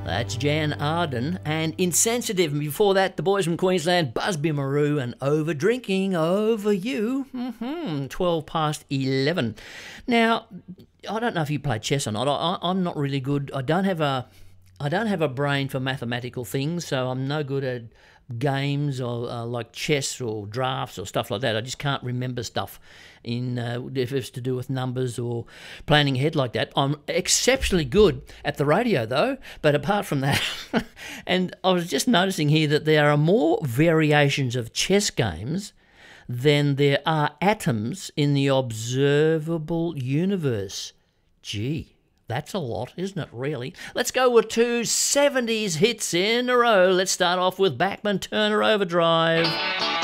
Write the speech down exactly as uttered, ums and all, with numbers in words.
That's Jan Arden and Insensitive. And before that, the boys from Queensland, Busby Maroo and Over Drinking Over You. Mm-hmm. twelve past eleven. Now, I don't know if you play chess or not. I, I'm not really good. I don't have a, I don't have a brain for mathematical things, so I'm no good at games or uh, like chess or drafts or stuff like that. I just can't remember stuff in uh, if it's to do with numbers or planning ahead like that. I'm exceptionally good at the radio though, but apart from that, and I was just noticing here that there are more variations of chess games than there are atoms in the observable universe. Gee. That's a lot, isn't it, really? Let's go with two seventies hits in a row. Let's start off with Bachman Turner Overdrive.